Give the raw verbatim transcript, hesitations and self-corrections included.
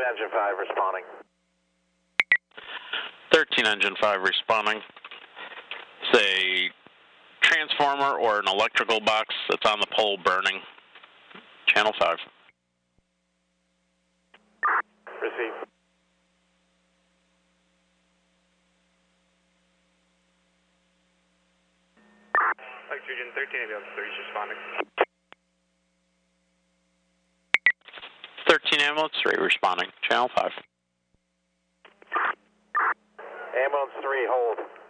engine five responding. thirteen engine five responding. It's a transformer or an electrical box that's on the pole burning. Channel five. Receive. Oxygen thirteen, ambulance three is responding. thirteen ambulance three responding. Channel five. Ambulance three, hold.